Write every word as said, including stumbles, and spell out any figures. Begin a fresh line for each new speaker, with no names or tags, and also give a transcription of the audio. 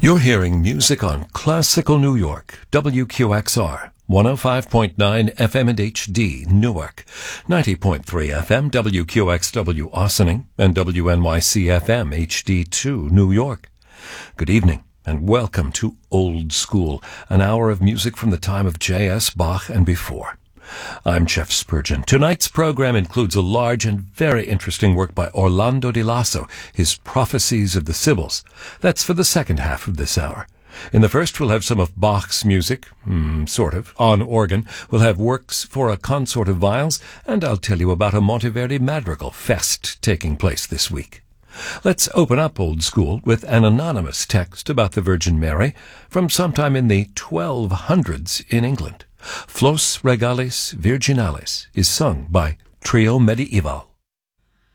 You're hearing music on Classical New York, W Q X R, one oh five point nine F M and H D, Newark, ninety point three F M, W Q X W, Ossining, and W N Y C F M, H D two, New York. Good evening, and welcome to Old School, an hour of music from the time of J S. Bach and before. I'm Jeff Spurgeon. Tonight's program includes a large and very interesting work by Orlando Di Lasso, his Prophecies of the Sibyls. That's for the second half of this hour. In the first, we'll have some of Bach's music, hmm, sort of, on organ. We'll have works for a consort of viols, and I'll tell you about a Monteverdi Madrigal Fest taking place this week. Let's open up Old School with an anonymous text about the Virgin Mary from sometime in the twelve hundreds in England. Flos Regalis Virginalis is sung by Trio Medieval.